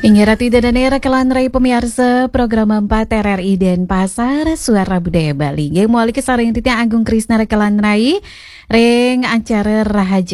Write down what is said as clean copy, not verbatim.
Ingira tidak dan era kelanrai pemirsa program 4 RRI dan Pasar Suara Budaya Bali. Yang muali kesareng titik Agung Krisna kelanrai ring acara Rahaja